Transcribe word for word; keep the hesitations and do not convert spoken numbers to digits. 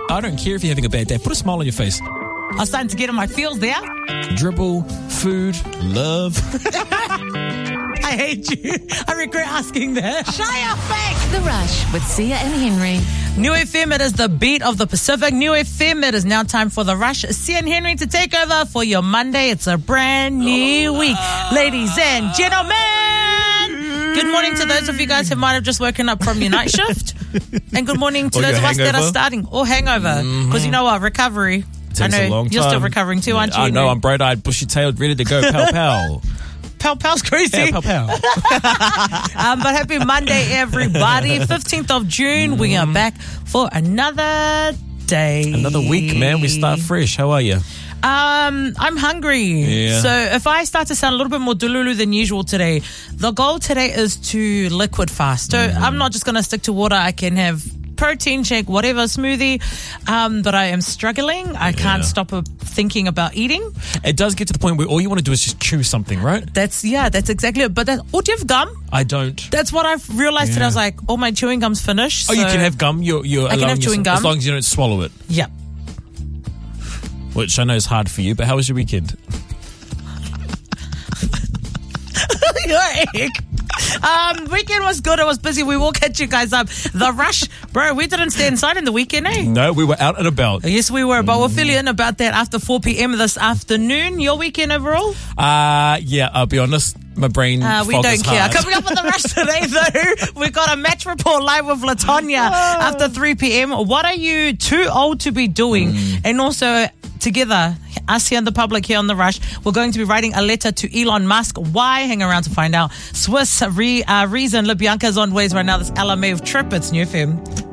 I don't care if you're having a bad day. Put a smile on your face. I'm starting to get in my feels there. Dribble, food, love. I hate you. I regret asking that. Shut your face. The Rush with Sia and Henry. New F M, it is the beat of the Pacific. New F M, it is now time for The Rush. Sia and Henry to take over for your Monday. It's a brand new week. Ladies and gentlemen, good morning to those of you guys who might have just woken up from your night shift. And good morning to Or those your of us that are hangover. starting. Or hangover. Because Mm-hmm. you know what? Recovery. Takes I know a long you're time. still recovering too, aren't you? I know, I'm bright-eyed, bushy-tailed, ready to go. Pow, pow. Pow Pow's crazy. Yeah, pow, pow. Um, but happy Monday, everybody. fifteenth of June, we are back for another day. Another week, man. We start fresh. How are you? Um, I'm hungry. Yeah. So if I start to sound a little bit more dululu than usual today, the goal today is to liquid fast. So Mm-hmm. I'm not just going to stick to water. I can have protein shake, whatever, smoothie. Um, but I am struggling. I can't Yeah. stop uh, thinking about eating. It does get to the point where all you want to do is just chew something, right? That's, yeah, that's exactly it. But that, oh, do you have gum? I don't. That's what I've realized today. I was like, all my chewing gum's finished. Oh, you so- can have gum. You're, you're I can allowing have chewing yourself- gum. as long as you don't swallow it, Yeah. which I know is hard for you. But how was your weekend? Your egg. Um, weekend was good. I was busy. We will catch you guys up. The Rush, bro, we didn't stay inside in the weekend, eh? No, we were out and about. Yes, we were, but we'll fill you in about that after four p.m. this afternoon. Your weekend overall? Uh, yeah, I'll be honest. My brain Uh, we fog don't is care. hard. Coming up on The Rush today, though, we've got a match report live with Latonya after three p.m. What are you too old to be doing? Mm. And also, together, us here in the public here on The Rush, we're going to be writing a letter to Elon Musk. Why? Hang around to find out. Swiss re, uh, reason LaBianca's on ways right now. This L M A of Trip. It's New F M.